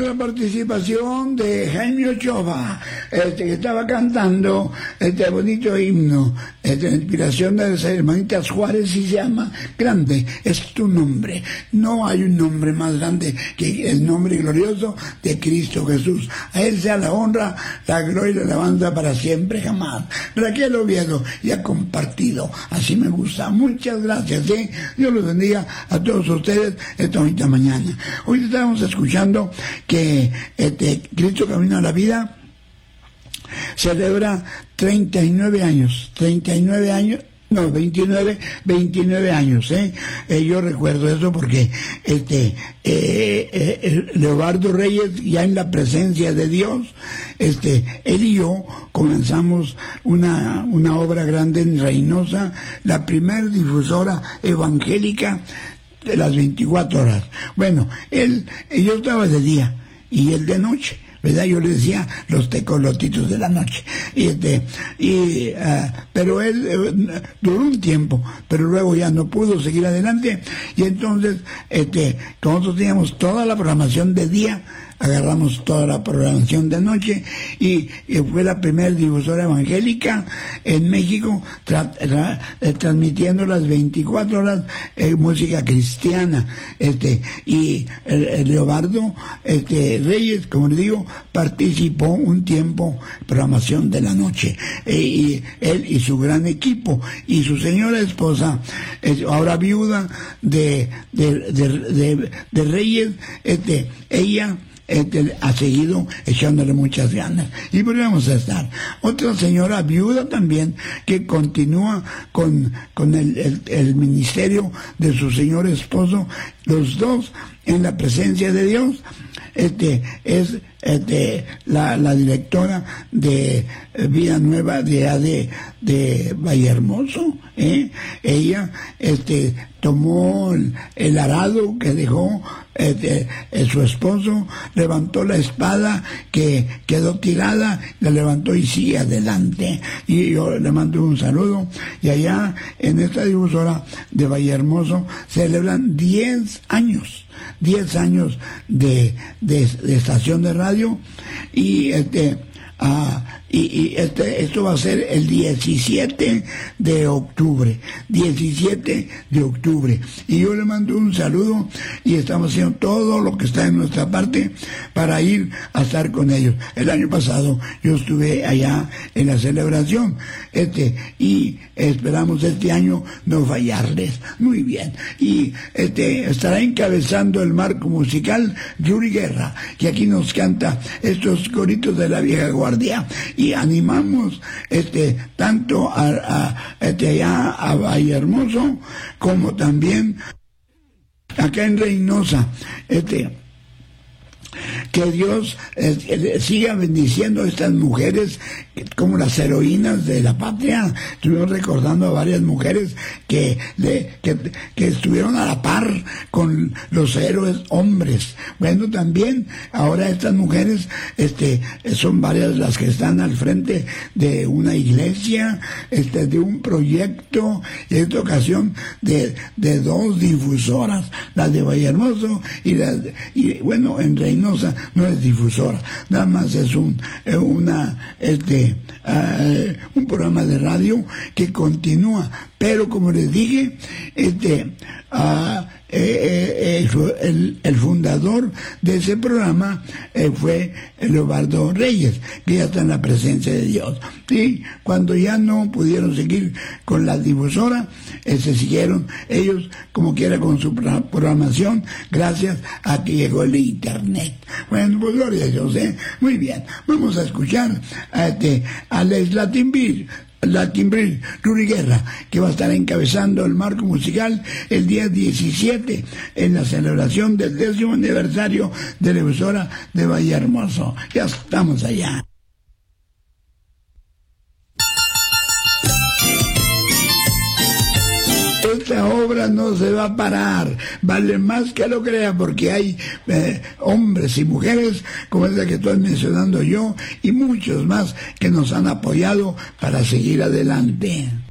La participación de Jaime Ochoa, que estaba cantando este bonito himno, la inspiración de las hermanitas Juárez, y se llama Grande es tu nombre. No hay un nombre más grande que el nombre glorioso de Cristo Jesús. A Él sea la honra, la gloria y la alabanza para siempre, jamás. Raquel Oviedo ya compartido, así me gusta. Muchas gracias, Dios los bendiga a todos ustedes esta bonita mañana. Hoy estamos escuchando que Cristo Camino a la Vida celebra 29 años, no, 29 años, yo recuerdo eso porque Leobardo Reyes, ya en la presencia de Dios, él y yo comenzamos una obra grande en Reynosa, la primer difusora evangélica de las 24 horas. Bueno, yo estaba de día y él de noche, ¿verdad? Yo le decía los tecolotitos de la noche. Pero él duró un tiempo, pero luego ya no pudo seguir adelante, y entonces nosotros teníamos toda la programación de día, agarramos toda la programación de noche, y fue la primera difusora evangélica en México transmitiendo las 24 horas música cristiana, y Leobardo Reyes, como le digo, participó un tiempo en programación de la noche, y él y su gran equipo, y su señora esposa, ahora viuda de Reyes, ella ha seguido echándole muchas ganas, y por ahí vamos a estar. Otra señora viuda también que continúa con el ministerio de su señor esposo, los dos en la presencia de Dios. Es la directora de Vida Nueva de Vallehermoso, ella tomó el arado que dejó su esposo, levantó la espada que quedó tirada, la levantó y sigue adelante, y yo le mando un saludo. Y allá en esta difusora de Vallehermoso celebran 10 años de estación de radio, y esto va a ser el 17 de octubre, y yo le mando un saludo, y estamos haciendo todo lo que está en nuestra parte para ir a estar con ellos. El año pasado yo estuve allá en la celebración, y esperamos este año no fallarles. Muy bien, y estará encabezando el marco musical Yuri Guerra, que aquí nos canta estos coritos de la vieja guardia, y animamos tanto allá a Vallehermoso como también acá en Reynosa, que Dios siga bendiciendo a estas mujeres como las heroínas de la patria. Estuvimos recordando a varias mujeres que estuvieron a la par con los héroes hombres. Bueno, también ahora estas mujeres son varias las que están al frente de una iglesia, de un proyecto, en esta ocasión de 2 difusoras, las de Vallehermoso y bueno, en Reynosa no es difusora, nada más es un programa de radio que continúa, pero como les dije, el fundador de ese programa fue Leobardo Reyes, que ya está en la presencia de Dios. Y cuando ya no pudieron seguir con la difusora, se siguieron ellos como quiera con su programación, gracias a que llegó el internet. Bueno, pues gloria a Dios, Muy bien, vamos a escuchar a Les Latinbridge, Yuri Guerra, que va a estar encabezando el marco musical el día 17 en la celebración del 10º aniversario de la emisora de Vallehermoso. Ya estamos allá. Esta obra no se va a parar, vale más que lo crea, porque hay hombres y mujeres como esa que estoy mencionando yo, y muchos más que nos han apoyado para seguir adelante.